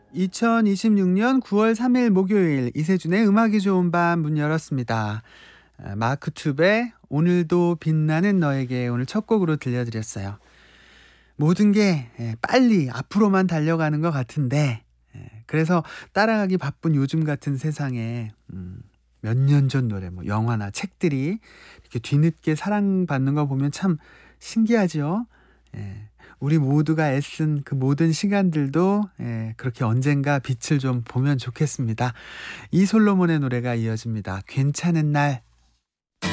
2026년 9월 3일 목요일 이세준의 음악이 좋은 밤 문 열었습니다. 마크 툽의 오늘도 빛나는 너에게 오늘 첫 곡으로 들려드렸어요. 모든 게 빨리 앞으로만 달려가는 것 같은데 그래서 따라가기 바쁜 요즘 같은 세상에 몇 년 전 노래 뭐 영화나 책들이 이렇게 뒤늦게 사랑받는 거 보면 참 신기하죠. 예. 우리 모두가 애쓴 그 모든 시간들도 그렇게 언젠가 빛을 좀 보면 좋겠습니다. 이솔로몬의 노래가 이어집니다. 괜찮은 날.